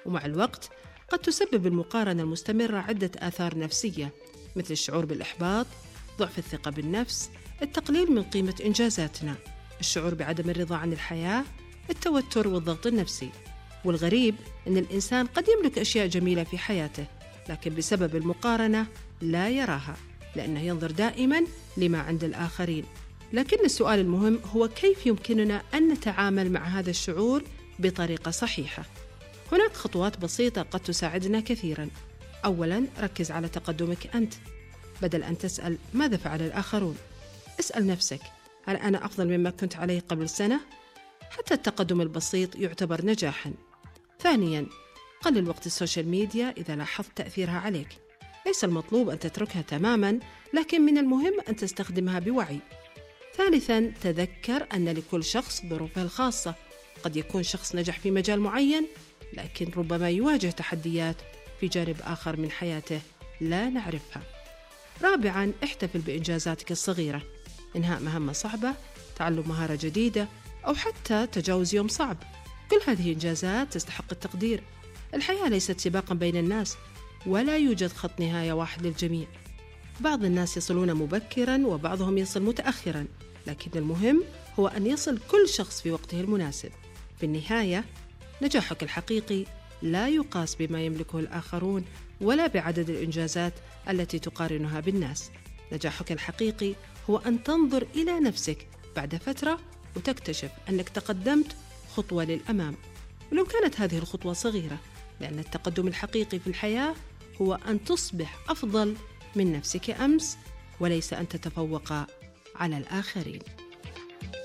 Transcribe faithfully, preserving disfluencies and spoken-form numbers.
ومع الوقت قد تسبب المقارنة المستمرة عدة آثار نفسية، مثل الشعور بالإحباط، ضعف الثقة بالنفس، التقليل من قيمة إنجازاتنا، الشعور بعدم الرضا عن الحياة، التوتر والضغط النفسي. والغريب أن الإنسان قد يملك أشياء جميلة في حياته، لكن بسبب المقارنة لا يراها، لأنه ينظر دائما لما عند الآخرين. لكن السؤال المهم هو كيف يمكننا أن نتعامل مع هذا الشعور بطريقة صحيحة؟ هناك خطوات بسيطة قد تساعدنا كثيرا. أولا، ركز على تقدمك أنت، بدل أن تسأل ماذا فعل الآخرون. اسأل نفسك، هل أنا أفضل مما كنت عليه قبل سنة؟ حتى التقدم البسيط يعتبر نجاحا. ثانيا، قلل وقت السوشيال ميديا إذا لاحظت تأثيرها عليك. ليس المطلوب أن تتركها تماما، لكن من المهم أن تستخدمها بوعي. ثالثا، تذكر أن لكل شخص ظروفه الخاصة. قد يكون شخص نجح في مجال معين، لكن ربما يواجه تحديات في جانب آخر من حياته لا نعرفها. رابعا، احتفل بإنجازاتك الصغيرة، إنهاء مهمة صعبة، تعلم مهارة جديدة، أو حتى تجاوز يوم صعب. كل هذه إنجازات تستحق التقدير. الحياة ليست سباقا بين الناس، ولا يوجد خط نهاية واحد للجميع. بعض الناس يصلون مبكرا وبعضهم يصل متأخرا، لكن المهم هو أن يصل كل شخص في وقته المناسب. في النهاية، نجاحك الحقيقي لا يقاس بما يملكه الآخرون ولا بعدد الإنجازات التي تقارنها بالناس. نجاحك الحقيقي هو أن تنظر إلى نفسك بعد فترة وتكتشف أنك تقدمت خطوة للأمام، ولو كانت هذه الخطوة صغيرة، لأن التقدم الحقيقي في الحياة هو أن تصبح أفضل من نفسك أمس، وليس أن تتفوق على الآخرين.